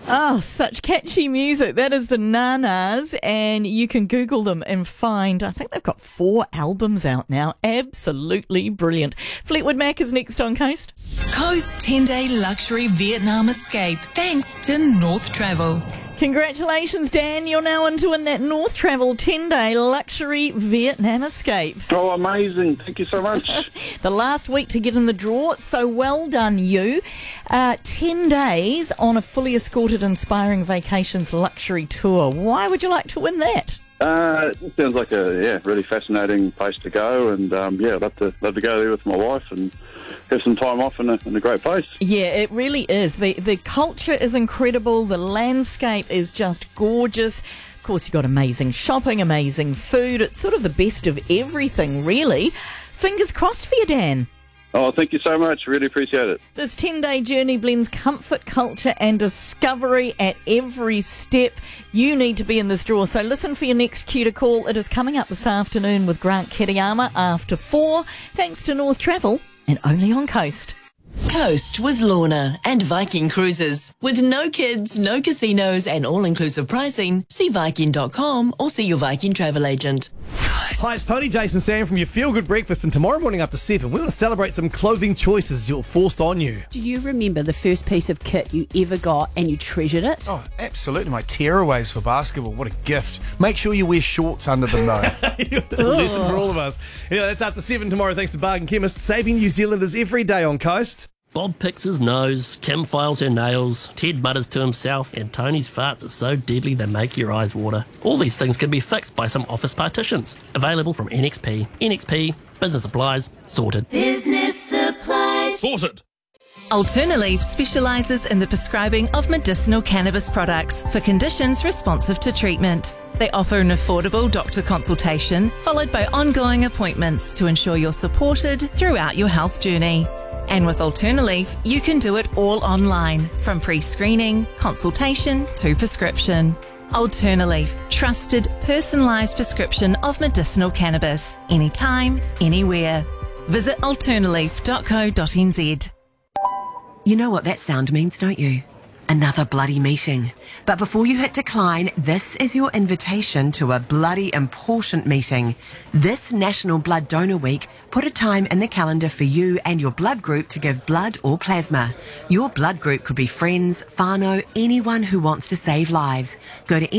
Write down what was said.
Oh, such catchy music. That is the Nanas, and you can Google them and find, I think they've got 4 albums out now. Absolutely brilliant. Fleetwood Mac is next on Coast. Coast 10-day luxury Vietnam escape thanks to North Travel. Congratulations, Dan. You're now into that North Travel 10-day luxury Vietnam escape. Oh, amazing. Thank you so much. The last week to get in the draw, so well done you. 10 days on a fully escorted Inspiring Vacations luxury tour. Why would you like to win that? It sounds like a really fascinating place to go, and I'd love to go there with my wife and have some time off in a great place. Yeah, it really is. The culture is incredible. The landscape is just gorgeous. Of course, you've got amazing shopping, amazing food. It's sort of the best of everything, really. Fingers crossed for you, Dan. Oh, thank you so much. Really appreciate it. This 10-day journey blends comfort, culture and discovery at every step. You need to be in this draw. So listen for your next cue to call. It is coming up this afternoon with Grant Kiriyama after 4. Thanks to North Travel and only on Coast. Coast with Lorna and Viking Cruises. With no kids, no casinos and all-inclusive pricing, see Viking.com or see your Viking travel agent. Hi, it's Tony, Jason, Sam from your Feel Good Breakfast, and tomorrow morning after 7, we want to celebrate some clothing choices you're forced on you. Do you remember the first piece of kit you ever got and you treasured it? Oh, absolutely. My tearaways for basketball. What a gift. Make sure you wear shorts under them, though. Lesson for all of us. That's after 7 tomorrow, thanks to Bargain Chemist, saving New Zealanders every day on Coast. Bob picks his nose, Kim files her nails, Ted mutters to himself, and Tony's farts are so deadly they make your eyes water. All these things can be fixed by some office partitions. Available from NXP. NXP, business supplies, sorted. Business supplies. Sorted! Alternaleaf specialises in the prescribing of medicinal cannabis products for conditions responsive to treatment. They offer an affordable doctor consultation, followed by ongoing appointments to ensure you're supported throughout your health journey. And with Alternaleaf, you can do it all online, from pre-screening, consultation to prescription. Alternaleaf, trusted, personalised prescription of medicinal cannabis, anytime, anywhere. Visit alternaleaf.co.nz. You know what that sound means, don't you? Another bloody meeting. But before you hit decline, this is your invitation to a bloody important meeting. This National Blood Donor Week, put a time in the calendar for you and your blood group to give blood or plasma. Your blood group could be friends, whānau, anyone who wants to save lives. Go to